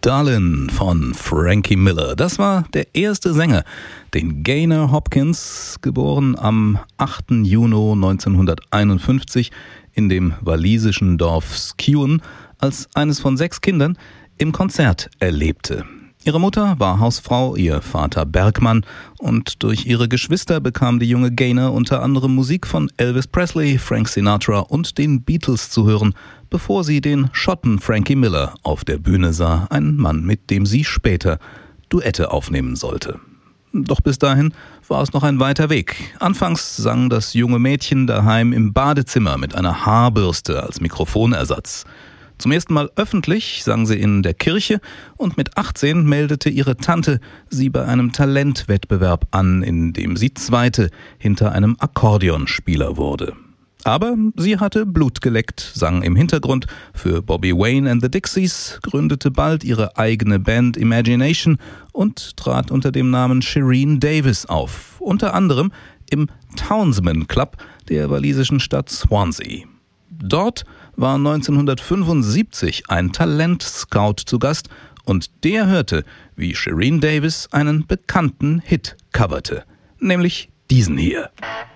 Darlin' von Frankie Miller. Das war der erste Sänger, den Gaynor Hopkins, geboren am 8. Juni 1951 in dem walisischen Dorf Skewen, als eines von 6 Kindern im Konzert erlebte. Ihre Mutter war Hausfrau, ihr Vater Bergmann, und durch ihre Geschwister bekam die junge Gaynor unter anderem Musik von Elvis Presley, Frank Sinatra und den Beatles zu hören, bevor sie den Schotten Frankie Miller auf der Bühne sah, ein Mann, mit dem sie später Duette aufnehmen sollte. Doch bis dahin war es noch ein weiter Weg. Anfangs sang das junge Mädchen daheim im Badezimmer mit einer Haarbürste als Mikrofonersatz. Zum ersten Mal öffentlich sang sie in der Kirche und mit 18 meldete ihre Tante sie bei einem Talentwettbewerb an, in dem sie Zweite hinter einem Akkordeonspieler wurde. Aber sie hatte Blut geleckt, sang im Hintergrund für Bobby Wayne and the Dixies, gründete bald ihre eigene Band Imagination und trat unter dem Namen Shereen Davis auf, unter anderem im Townsmen Club der walisischen Stadt Swansea. Dort war 1975 ein Talentscout zu Gast und der hörte, wie Shereen Davis einen bekannten Hit coverte, nämlich diesen hier.